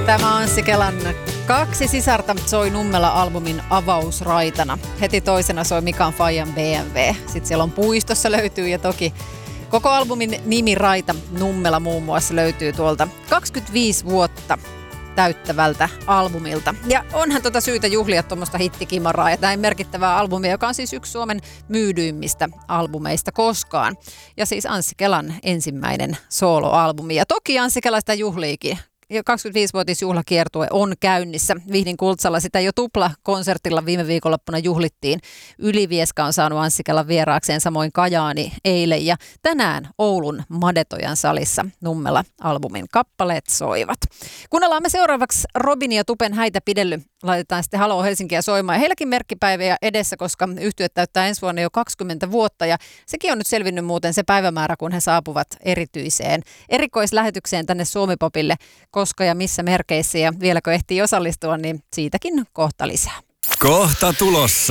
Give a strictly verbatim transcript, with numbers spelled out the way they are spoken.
Tämä on Anssi Kelan Kaksi sisarta soi Nummela-albumin avausraitana. Heti toisena soi Mikan Fajan B M W. Sitten siellä on Puistossa löytyy ja toki koko albumin nimi Raita Nummela muun muassa löytyy tuolta kaksikymmentäviisi vuotta täyttävältä albumilta. Ja onhan tota syytä juhlia tuommoista hittikimaraa ja näin merkittävää albumia, joka on siis yksi Suomen myydyimmistä albumeista koskaan. Ja siis Anssi Kelan ensimmäinen soloalbumi. Ja toki Anssi Kela sitä juhliikin. kaksikymmentäviisivuotisjuhlakiertue on käynnissä. Vihdin Kultsalla sitä jo tuplakonsertilla viime viikonloppuna juhlittiin. Ylivieska on saanut Anssi Kelan vieraakseen, samoin Kajaani eilen. Ja tänään Oulun Madetojan salissa Nummela-albumin kappaleet soivat. Kuunnellaan me seuraavaksi Robin ja Tupen Häitä pidelly. Laitetaan sitten Haloo Helsinkiä soimaan. Ja heilläkin merkkipäiviä edessä, koska yhtye täyttää ensi vuonna jo kaksikymmentä vuotta. Ja sekin on nyt selvinnyt muuten se päivämäärä, kun he saapuvat erityiseen erikoislähetykseen tänne Suomi-popille. Koska ja missä merkeissä ja vieläkö ehtii osallistua, niin siitäkin kohta lisää. Kohta tulossa.